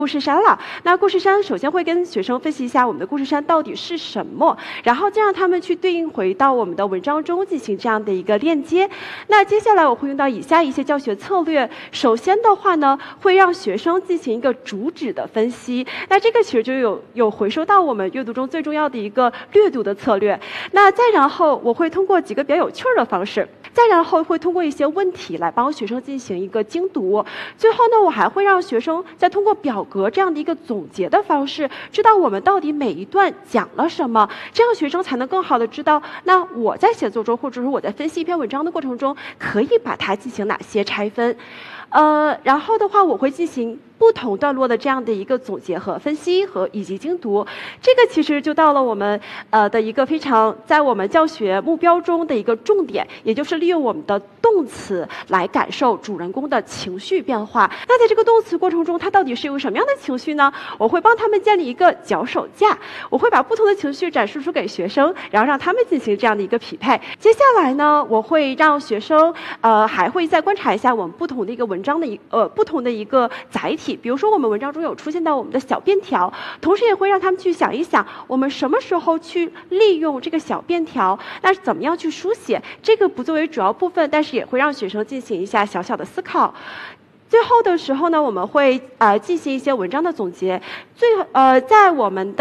故事山了。那故事山首先会跟学生分析一下我们的故事山到底是什么，然后再让他们去对应回到我们的文章中进行这样的一个链接。那接下来我会用到以下一些教学策略。首先的话呢，会让学生进行一个主旨的分析。那这个其实就有回收到我们阅读中最重要的一个略读的策略。那再然后我会通过几个比较有趣的方式。再然后会通过一些问题来帮学生进行一个精读，最后呢，我还会让学生再通过表格这样的一个总结的方式，知道我们到底每一段讲了什么，这样学生才能更好的知道，那我在写作中或者是我在分析一篇文章的过程中，可以把它进行哪些拆分。然后的话，我会进行不同段落的这样的一个总结和分析以及精读。这个其实就到了我们的一个非常在我们教学目标中的一个重点，也就是利用我们的动词来感受主人公的情绪变化。那在这个动词过程中，他到底是有什么样的情绪呢？我会帮他们建立一个脚手架，我会把不同的情绪展示出给学生，然后让他们进行这样的一个匹配。接下来呢，我会让学生还会再观察一下我们不同的一个文章的不同的一个载体。比如说我们文章中有出现到我们的小便条，同时也会让他们去想一想，我们什么时候去利用这个小便条，那怎么样去书写，这个不作为主要部分，但是也会让学生进行一下小小的思考。最后的时候呢，我们会进行一些文章的总结。在我们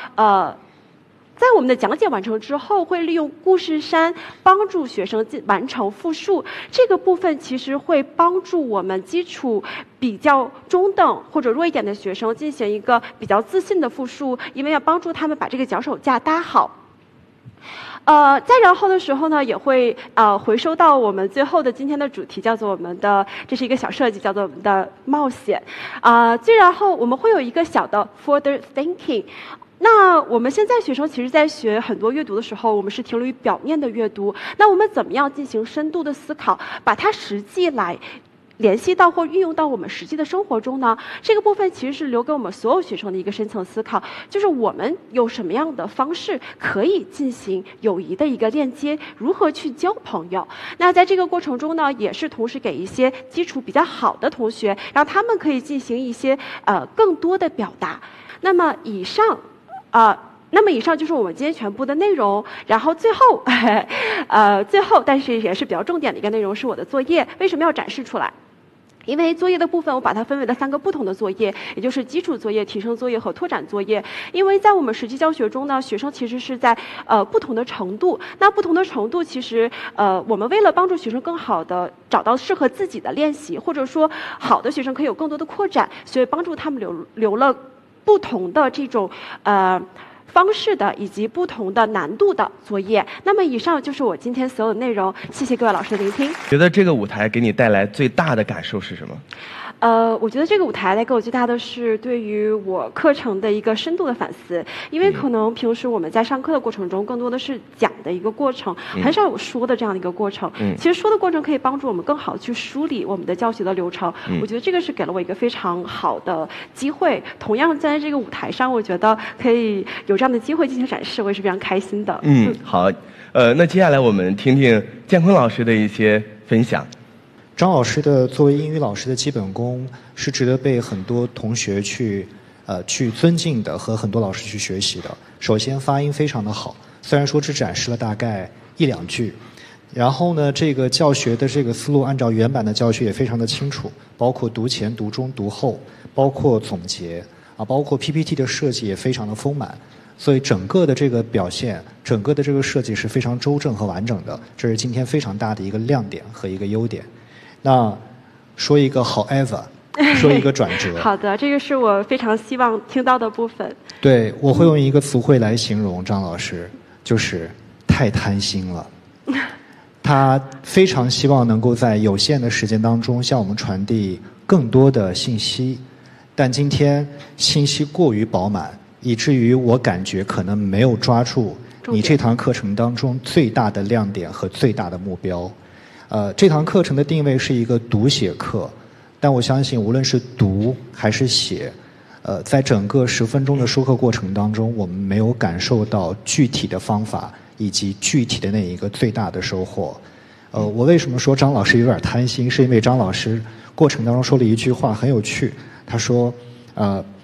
的讲解完成之后，会利用故事山帮助学生完成复述。这个部分其实会帮助我们基础比较中等或者弱一点的学生进行一个比较自信的复述，因为要帮助他们把这个脚手架搭好。再然后的时候呢，也会回收到我们最后的今天的主题，叫做我们的这是一个小设计，叫做我们的冒险。最然后我们会有一个小的 further thinking。那我们现在学生其实在学很多阅读的时候，我们是停留于表面的阅读。那我们怎么样进行深度的思考，把它实际来联系到或运用到我们实际的生活中呢？这个部分其实是留给我们所有学生的一个深层思考，就是我们有什么样的方式可以进行友谊的一个链接，如何去交朋友。那在这个过程中呢，也是同时给一些基础比较好的同学，让他们可以进行一些更多的表达。那么以上就是我们今天全部的内容。然后最后，但是也是比较重点的一个内容是我的作业。为什么要展示出来？因为作业的部分我把它分为了3个不同的作业，也就是基础作业、提升作业和拓展作业。因为在我们实际教学中呢，学生其实是在不同的程度。那不同的程度，其实我们为了帮助学生更好的找到适合自己的练习，或者说好的学生可以有更多的扩展，所以帮助他们留了不同的这种方式的以及不同的难度的作业。那么以上就是我今天所有的内容，谢谢各位老师的聆听。 觉得这个舞台给你带来最大的感受是什么？ 我觉得这个舞台带给我最大的是对于我课程的一个深度的反思，因为可能平时我们在上课的过程中更多的是讲的一个过程，很少有说的这样的一个过程。其实说的过程可以帮助我们更好的去梳理我们的教学的流程。我觉得这个是给了我一个非常好的机会。同样在这个舞台上，我觉得可以有这样的机会进行展示，我也是非常开心的。 好，那接下来我们听听建坤老师的一些分享。 张老师的作为英语老师的基本功是值得被很多同学去尊敬的，和很多老师去学习的。首先发音非常的好，虽然说只展示了大概1、2句，然后呢，这个教学的这个思路按照原版的教学也非常的清楚，包括读前、读中、读后，包括总结包括 PPT 的设计也非常的丰满。所以整个的这个表现，整个的这个设计是非常周正和完整的，这是今天非常大的一个亮点和一个优点。那说一个 however， 说一个转折。 好的，这个是我非常希望听到的部分。 对，我会用一个词汇来形容张老师，就是太贪心了。他非常希望能够在有限的时间当中向我们传递更多的信息，但今天信息过于饱满，以至于我感觉可能没有抓住你这堂课程当中最大的亮点和最大的目标。这堂课程的定位是一个读写课，但我相信无论是读还是写，在整个10分钟的授课过程当中，我们没有感受到具体的方法以及具体的那一个最大的收获。我为什么说张老师有点贪心，是因为张老师过程当中说了一句话很有趣，他说